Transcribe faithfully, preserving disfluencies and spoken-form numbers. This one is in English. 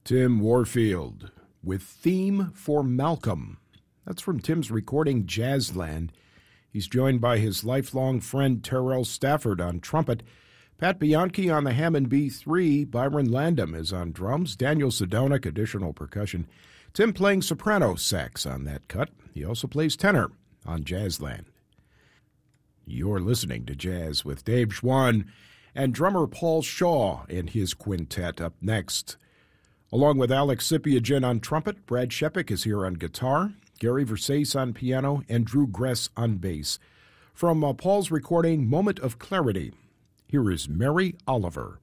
Tim Warfield with Theme for Malcolm. That's from Tim's recording Jazzland. He's joined by his lifelong friend Terrell Stafford on trumpet, Pat Bianchi on the Hammond B three, Byron Landam is on drums, Daniel Sedonic, additional percussion, Tim playing soprano sax on that cut. He also plays tenor on Jazzland. You're listening to Jazz with Dave Schwann and drummer Paul Shaw and his quintet up next. Along with Alex Sipiagin on trumpet, Brad Shepik is here on guitar, Gary Versace on piano, and Drew Gress on bass. From uh, Paul's recording, Moment of Clarity, here is Mary Oliver.